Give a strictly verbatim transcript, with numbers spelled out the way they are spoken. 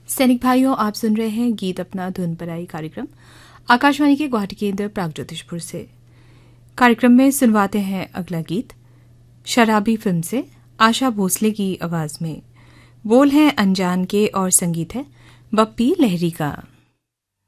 सैनिक भाइयों, आप सुन रहे हैं गीत अपना धुन पर आई कार्यक्रम आकाशवाणी के गुवाहाटी केंद्र प्रागज्योतिषपुर से। कार्यक्रम में सुनवाते हैं अगला गीत शराबी फिल्म से आशा भोसले की आवाज में। बोल हैं अनजान के और संगीत है बप्पी लहरी का।